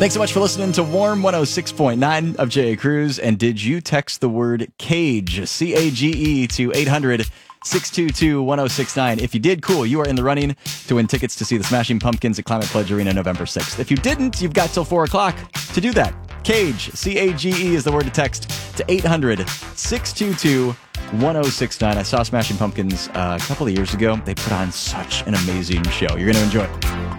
Thanks so much for listening to Warm 106.9 of J.A. Cruz. And did you text the word CAGE, C-A-G-E, to 800-622-1069? If you did, cool. You are in the running to win tickets to see the Smashing Pumpkins at Climate Pledge Arena November 6th. If you didn't, you've got till 4 o'clock to do that. CAGE, C-A-G-E is the word to text to 800-622-1069. I saw Smashing Pumpkins a couple of years ago. They put on such an amazing show. You're going to enjoy it.